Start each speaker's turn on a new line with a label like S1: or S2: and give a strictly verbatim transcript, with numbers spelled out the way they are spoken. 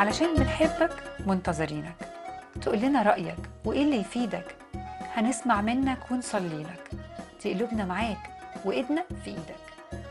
S1: علشان بنحبك منتظرينك تقول لنا رأيك وإيه اللي يفيدك. هنسمع منك ونصلي لك. دي قلوبنا معاك وإيدنا في إيدك.